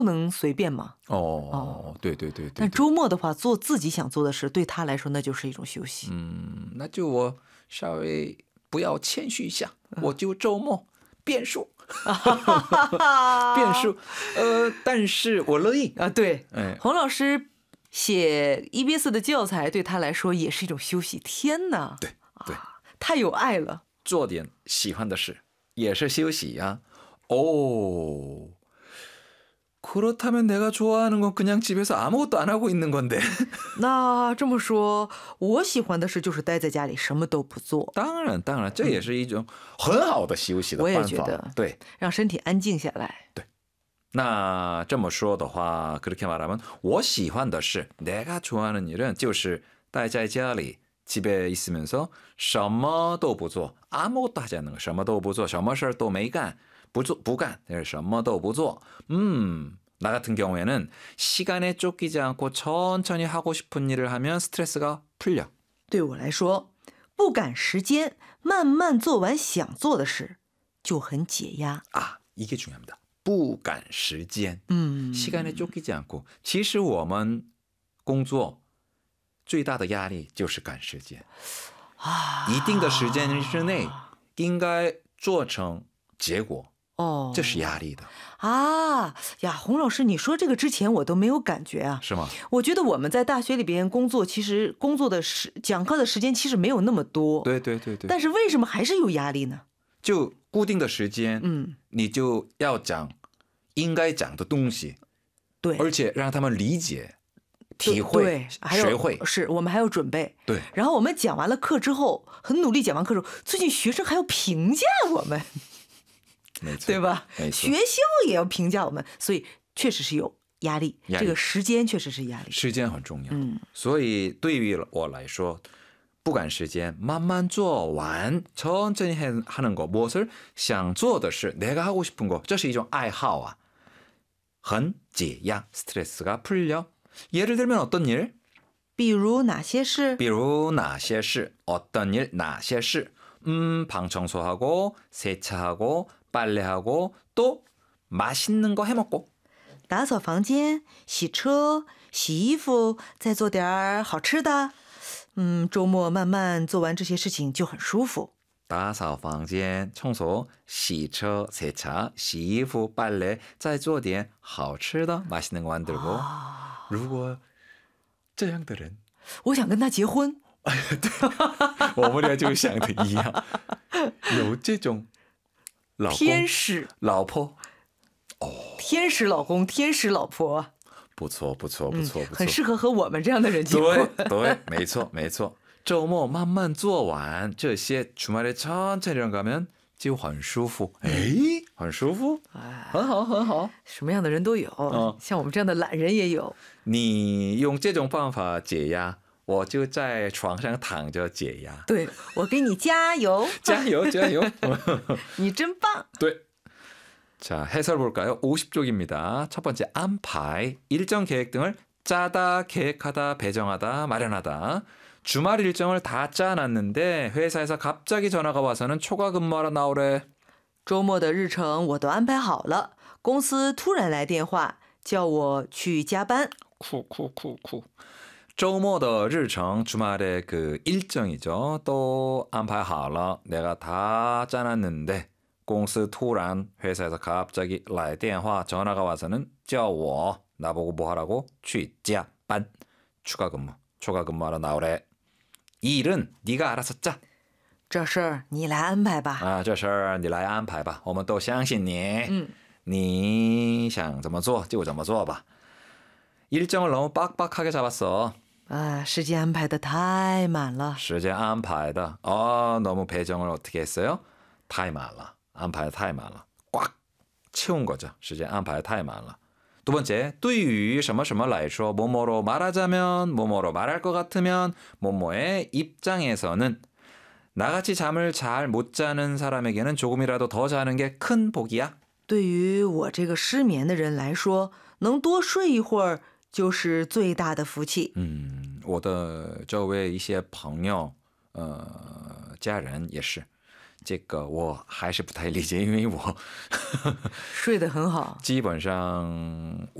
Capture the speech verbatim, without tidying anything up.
不能随便嘛。 哦，对对对对。 但周末的话，做自己想做的事，对他来说那就是一种休息。 嗯，那就我稍微不要谦虚一下，我就周末变数。变数，呃，但是我乐意啊。对， 哎， 洪老师写 E B S 的教材对他来说也是一种休息。天哪， 对对、 啊，太有爱了。 做点喜欢的事也是休息呀、啊。哦。그렇다면내가좋아하는건그냥집에서아무것도안하고있는건데 那这么说，我喜欢的事就是待在家里什么都不做。 当然当然，这也是一种很好的休息的办法。 我也觉得， 对， 让身体安静下来。 对，那这么说的话，그렇게 말하면我喜欢的事 내가 좋아하는 일은 就是待在家里 집에 있으면서 什么都不做 아무것도 하지 않는 거 什么都不做 什么事都没干 不做不干 什么都不做 음, 나 같은 경우에는 시간에 쫓기지 않고 천천히 하고 싶은 일을 하면 스트레스가 풀려. 对我来说，不赶时间，慢慢做完想做的事，就很解压。 아, 이게 중요합니다. 不赶时间. 음. 시간에 쫓기지 않고. 其实我们工作最大的压力就是赶时间。一定的时间之内应该做成结果。 哦， 这是压力的啊呀，洪老师，你说这个之前我都没有感觉啊。 是吗？ 我觉得我们在大学里边工作，其实工作的时讲课的时间其实没有那么多。 对对对对。 但是为什么还是有压力呢？ 就固定的时间，嗯，你就要讲应该讲的东西， 对， 而且让他们理解、体会、学会。 是我们还要准备。 对。 然后我们讲完了课之后，很努力讲完课之后，最近学生还要评价我们。 没错， 对吧？学校也要评价我们，所以确实是有压力。 压力这个时间确实是压力， 时间很重要。嗯，所以对于我来说，不赶时间，慢慢做完，천천히 하는 거，무엇을想做的事，내가 하고 싶은 거，这是一种爱好啊，很解压，스트레스가 풀려。예를 들면 어떤 일？ 比如哪些事？ 比如哪些事？어떤 일？哪些事？嗯，방 청소하고 세차하고 빨래하고 또 맛있는 거 해먹고 打扫房间洗车洗衣服再做点好吃的嗯，周末慢慢做完这些事情就很舒服。 打扫房间청소洗车세차洗衣服빨래再做点好吃的맛있는 거 만들고、啊、如果这样的人我想跟他结婚。 对，我们俩就想的一样，有这种老公天使老婆， 哦，天使老公天使老婆， 不错不错不错不错， 很适合和我们这样的人结婚。 对对，没错没错。周末慢慢做完这些，주말에 천천히 가면就很舒服。哎，很舒服，很好很好。 什么样的人都有、哦、像我们这样的懒人也有。 你用这种办法解压，我就在床上躺着解压。 对，我给你加油加油加油你真棒。 对。 자, 해설 볼까요? 오십 쪽입니다. 첫 번째, 안파이. 일정 계획 등을 짜다, 계획하다, 배정하다, 마련하다. 주말 일정을 다 짜놨는데 회사에서 갑자기 전화가 와서는 초과 근무하러 나오래. 周末的日程我都安排好了，公司突然来电话叫我去加班。 쿠쿠쿠쿠. 周末的日程 주말의 그 일정이죠. 또 안排好了. 내가 다 짜놨는데 公司突然 회사에서 갑자기 来电话 전화가 와서는 叫我 나보고 뭐 하라고? 去加班 추가 근무 초과 근무하러 나오래. 이 일은 네가 알아서 짜. 这事儿你来安排吧。 啊，这事儿你来安排吧，我们都相信你。 嗯， 你想怎么做就怎么做吧。 일정을 너무 빡빡하게 잡았어. 아, 时间安排的太满了. 时间安排的 어, 너무 배정을 어떻게 했어요? 太满了.安排太满了. 꽉 채운 거죠. 时间安排太满了. 두 번째, 对于什么什么来说 뭐뭐로 말하자면 뭐뭐로 말할 것 같으면 뭐뭐의 입장에서는 나같이 잠을 잘 못 자는 사람에게는 조금이라도 더 자는 게 큰 복이야. 对于我这个失眠的人来说能多睡一会儿就是最大的福气。 嗯，我的周围一些朋友呃家人也是这个我还是不太理解，因为我睡得很好。 基本上